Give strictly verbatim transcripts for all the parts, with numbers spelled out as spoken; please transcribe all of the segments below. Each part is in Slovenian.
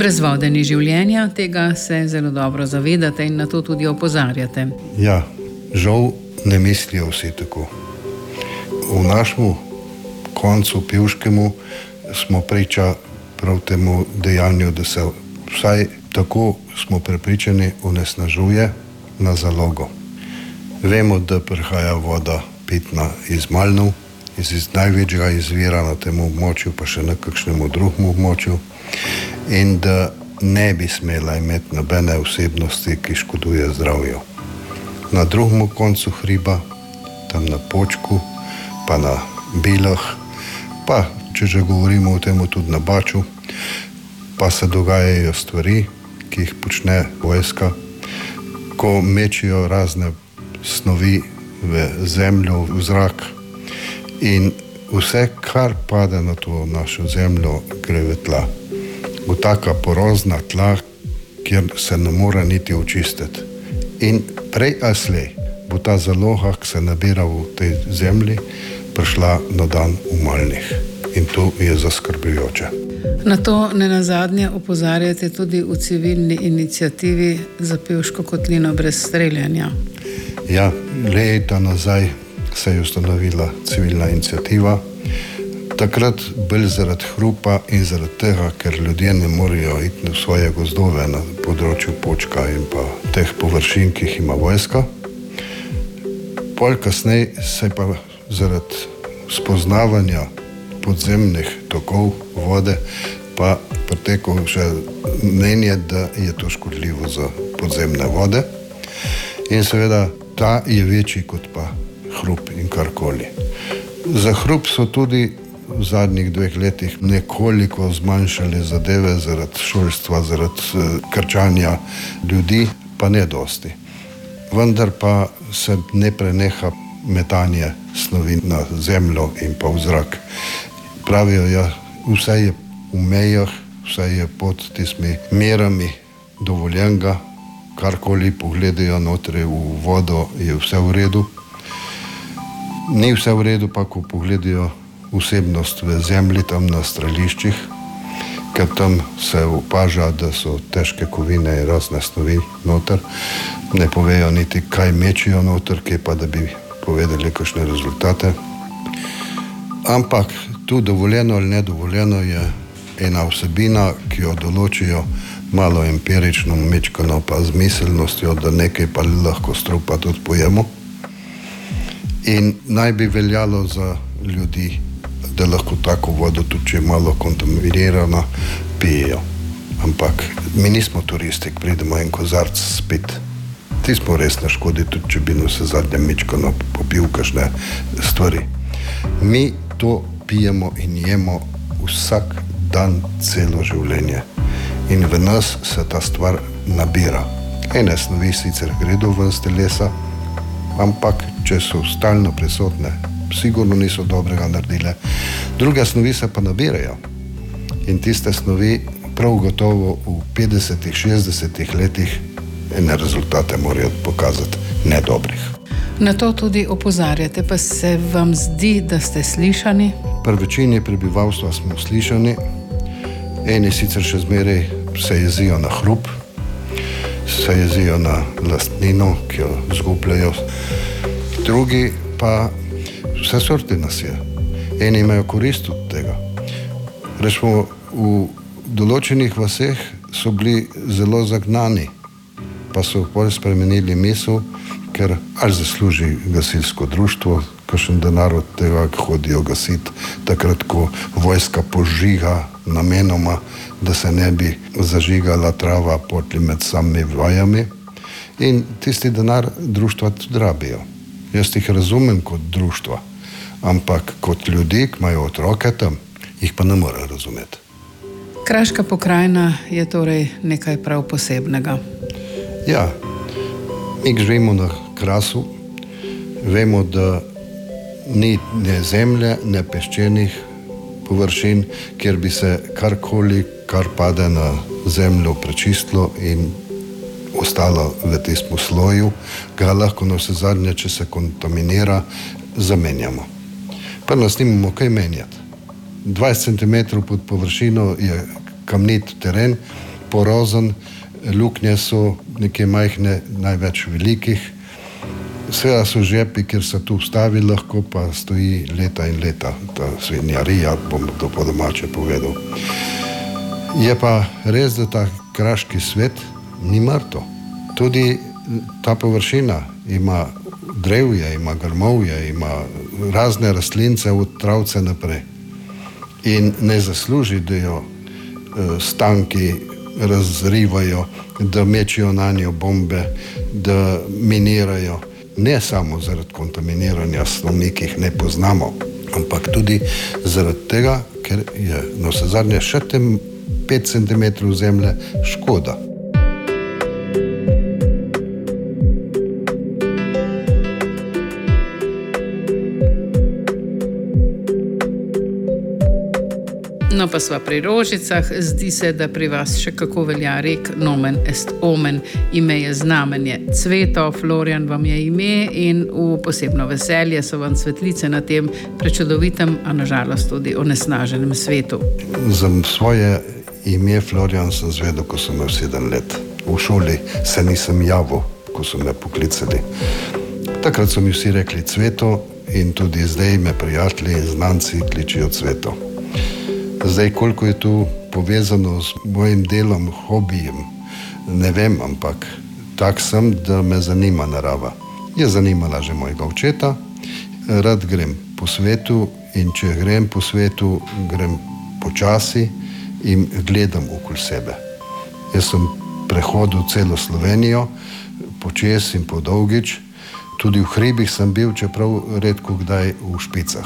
Brez vode ni življenja, tega se zelo dobro zavedate in na to tudi opozarjate. Ja, žal ne mislijo vsi tako. V našemu koncu pivškemu smo priča prav temu dejanju, da se vsaj tako smo prepričani onesnažuje na zalogo. Vemo, da prihaja voda pitna iz Malnov, iz, iz največjega izvira na tem območju, pa še na kakšnemu drugem območju, in da ne bi smela imeti nobene vsebnosti, ki škoduje zdravju. Na drugem koncu hriba, tam na Počku, pa na Bilah, pa če že govorimo o tem tudi na Baču, pa se dogajajo stvari, ki jih počne vojska, ko mečijo razne snovi v zemljo, v zrak, in vse, kar pade na to našo zemljo, gre v tla. V taka porozna tla, kjer se ne more niti očistiti. In prej ali slej bo ta zaloga, ki se nabira v tej zemlji, prišla na dan v Malnih. In to je zaskrbljujoče. Na to nenazadnje opozarjate tudi v civilni iniciativi za Pivško kotlino brez streljanja. Ja, leta nazaj se je ustanovila civilna iniciativa. Takrat bolj zaradi hrupa in zaradi tega, ker ljudje ne morejo iti v svoje gozdove na področju Počka in pa teh površin, ki jih ima vojska. Pol kasneje se pa zaradi spoznavanja podzemnih tokov vode pa preteklo še mnenje, da je to škodljivo za podzemne vode. In seveda ta je večji kot pa hrup in karkoli. Za hrup so tudi v zadnjih dveh letih nekoliko zmanjšali zadeve zaradi šolstva, zaradi krčanja ljudi, pa ne dosti. Vendar pa se ne preneha metanje snovi na zemljo in pa v zrak. Pravijo, ja, vse je v mejah, vse je pod tistimi merami dovoljenega, karkoli pogledajo notri v vodo, je vse v redu. Ni vse v redu, pa ko pogledajo vsebnost v zemlji tam na streliščih, ker tam se opaža, da so težke kovine in razne snovi noter. Ne povejo niti, kaj mečijo noter, kje pa da bi povedali kakšne rezultate. Ampak tu dovoljeno ali nedovoljeno je ena vsebina, ki jo določijo malo empirično, mečkano pa z miselnostjo, da nekaj pa lahko strupa tudi pojemo. In naj bi veljalo za ljudi, da lahko tako vodo, tudi če je malo kontaminirana, pijejo. Ampak mi nismo turisti, ki pridemo en kozarc spit. Ti smo res na škodi, tudi če bi vse zadnje mečkano popil kakšne stvari. Mi to pijemo in jemo vsak dan celo življenje. In v nas se ta stvar nabira. Ene snovi sicer gredo ven z telesa, ampak če so stalno prisotne, sigurno niso dobrega naredile. Druge snovi se pa nabirajo. In tiste snovi prav gotovo v petdesetih, šestdesetih letih ene rezultate morajo pokazati nedobrih. Na to tudi opozarjate, pa se vam zdi, da ste slišani? Pri večini prebivalstva smo slišani. Eni sicer še zmeraj se jezijo na hrup, se jezijo na lastnino, ki jo zgubljajo. Drugi pa vse sorti nas je. Eni imajo korist od tega. Rečemo, v določenih vaseh so bili zelo zagnani, pa so pol spremenili misel, ker ali zasluži gasilsko društvo, kakšen denar od tega, ki hodijo gasiti, takrat, ko vojska požiga namenoma, da se ne bi zažigala trava potli med samimi vajami. In tisti denar društva tudi rabijo. Jaz jih razumem kot društva, ampak kot ljudi, ki imajo otroke tam, jih pa ne morejo razumeti. Kraška pokrajina je torej nekaj prav posebnega. Ja, mi živimo na Krasu, vemo, da ni ne zemlje, ne peščenih površin, kjer bi se karkoli, kar pade na zemljo, prečistilo in ostalo v tistem sloju, ga lahko na vse zadnje, če se kontaminira, zamenjamo. Pa nas nimamo kaj menjati. dvajset centimetrov pod površino je kamnit teren, porozen, luknje so nekje majhne, največ velikih. Seveda so žepi, kjer se tu vstavi lahko, pa stoji leta in leta, ta svinjarija, bom to po domače povedal. Je pa res, da ta kraški svet ni mrtev. Tudi ta površina ima drevje, ima grmovje, ima razne rastlince od travce naprej. In ne zasluži, da jo stanki razrivajo, da mečijo na njo bombe, da minirajo. Ne samo zaradi kontaminiranja snovi, ki jih ne poznamo, ampak tudi zaradi tega, ker je navsezadnje še tem pet centimetrov zemlje škoda. No, pa sva pri rožicah. Zdi se, da pri vas še kako velja rek nomen est omen. Ime je znamenje. Cveto, Florjan vam je ime in v posebno veselje so vam cvetlice na tem prečudovitem, a nažalost tudi onesnaženem svetu. Za svoje ime Florjan sem zvedel, ko sem imel sedem let. V šoli se nisem javil, ko so me poklicali. Takrat so mi vsi rekli Cveto in tudi zdaj me prijatelji in znanci kličijo Cveto. Zdaj, koliko je tu povezano s mojim delom, hobijem, ne vem, ampak tak sem, da me zanima narava. Je zanimala že mojega očeta, rad grem po svetu in če grem po svetu, grem počasi in gledam okoli sebe. Jaz sem prehodil celo Slovenijo, počes in podolgič, tudi v hribih sem bil, čeprav redko kdaj v špicah.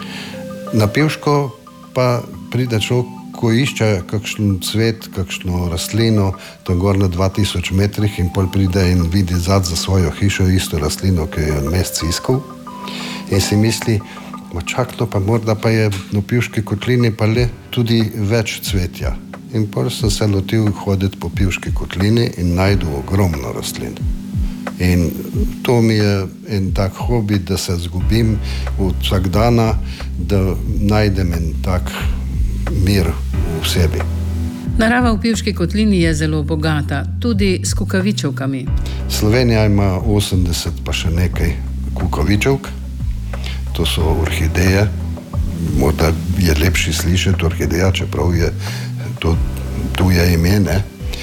Na Pivško pa pride človek, ko išče kakšen cvet, kakšno rastlino, tam gor na dva tisoč metrih in pol pride in vidi zad za svojo hišo isto rastlino, ki je mesec iskal in si misli, ma čak, no pa morda pa je na Pivški kotlini pa le tudi več cvetja. In pol sem se lotil hoditi po Pivški kotlini in najdu ogromno rastlin. In to mi je en tak hobi, da se zgubim od vsak dana, da najdem en tak mir v sebi. Narava v Pivški kotlini je zelo bogata, tudi s kukavičevkami. Slovenija ima osemdeset pa še nekaj kukavičevk, to so orhideje, morda je lepši slišati orhideja, čeprav je to tuje ime, ne?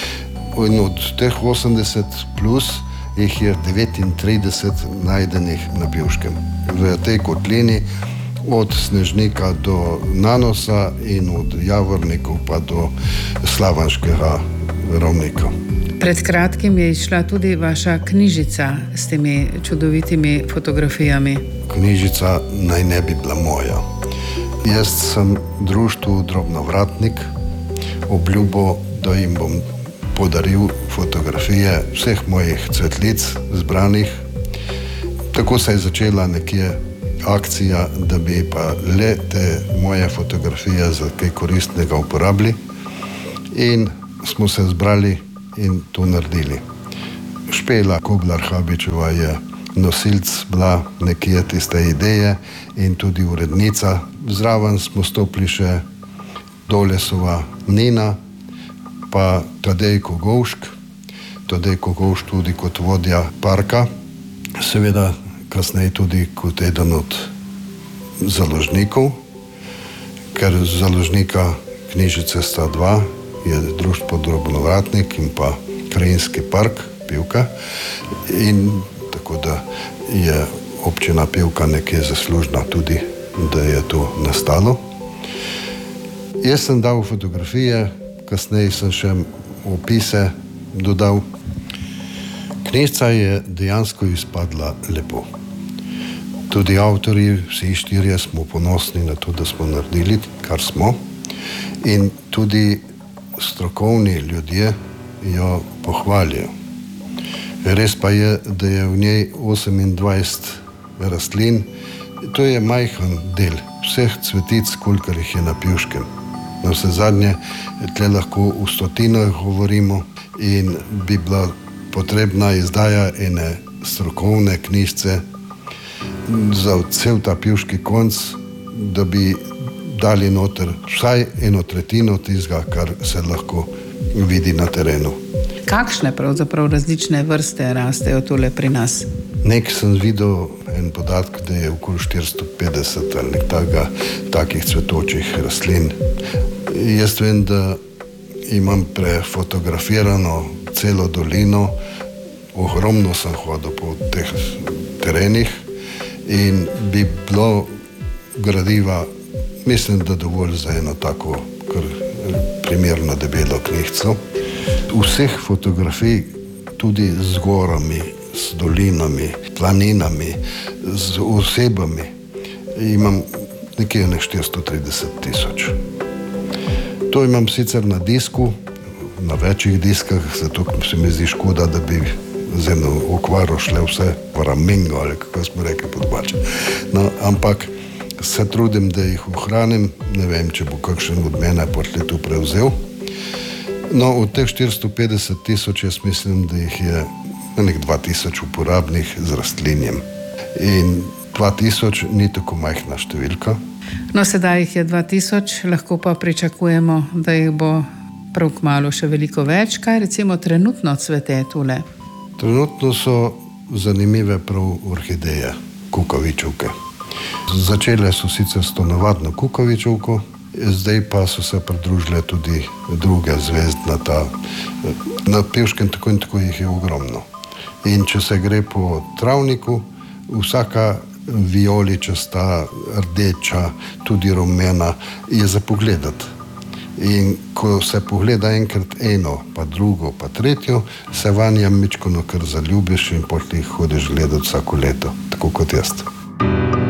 In od teh osemdeset plus jih je devetintrideset najdenih na Pivškem. V tej kotlini od Snežnika do Nanosa in od Javornikov pa do Slavanškega rovnika. Pred kratkim je izšla tudi vaša knjižica s temi čudovitimi fotografijami. Knjižica naj ne bi bila moja. Jaz sem društvu Drobnovratnik obljubil, da jim bom podaril fotografije vseh mojih cvetlic zbranih. Tako se je začela nekje akcija, da bi pa le te moje fotografije za kaj koristnega uporabili in smo se zbrali in to naredili. Špela Koblar-Habičeva je nosilc bila nekje tiste ideje in tudi urednica. Zraven smo stopili še Dolesova Nina, pa Tadej Kogovšk, Tadej Kogovšk tudi kot vodja parka, seveda kasneje tudi kot eden od založnikov, ker založnika knjižice sta dva, je društvo Drobnovratnik in pa Krajinski park Pivka, in tako da je občina Pivka nekje zaslužna tudi, da je to nastalo. Jaz sem dal fotografije, kasneje sem še opise dodal. Knjižica je dejansko izpadla lepo. Tudi avtorji, vsi štirje smo ponosni na to, da smo naredili, kar smo. In tudi strokovni ljudje jo pohvalijo. Res pa je, da je v njej osemindvajset rastlin. To je majhen del vseh cvetic, kolikor jih je na Pivškem. Na vse zadnje, tle lahko v stotinah govorimo in bi bila potrebna izdaja ene strokovne knjižice za cel ta Pivški konc, da bi dali noter vsaj eno tretjino tistega, kar se lahko vidi na terenu. Kakšne pravzaprav različne vrste rastejo tole pri nas? Nek sem videl en podatek, da je okoli štiristo petdeset ali nek takega, takih cvetočih rastlin. Jaz vem, da imam prefotografirano celo dolino, ogromno sem hodil po teh terenih in bi bilo gradiva, mislim, da dovolj za eno tako kar primerno debelo knjižico. Vseh fotografij, tudi z gorami, s dolinami, planinami, z osebami, imam nekje ne štiristo trideset tisoč. To imam sicer na disku, na večjih diskah, zato se mi zdi škoda, da bi z eno okvaro šle vse paramengo, ali kako smo rekli po domače. No, ampak se trudim, da jih ohranim, ne vem, če bo kakšen od mene potlej tu prevzel. No, od teh štiristo petdeset tisoč, jaz mislim, da jih je nek dva tisoč uporabnih z rastlinjem. In dva tisoč ni tako majhna številka. No, sedaj jih je dva tisoč, lahko pa pričakujemo, da jih bo prav kmalu še veliko več. Kaj recimo trenutno cvete tule? Trenutno so zanimive prav orhideje, kukavičevke. Začele so sicer s to navadno kukavičevko, zdaj pa so se pridružile tudi druge zvezdnata. Na Pivškem tako in tako jih je ogromno. In če se gre po travniku, vsaka vijoličasta, rdeča, tudi rumena je za pogledati. In ko se pogleda enkrat eno, pa drugo, pa tretjo, se vanje mičkono kar zaljubiš in potem jih hodiš gledati vsako leto, tako kot jaz.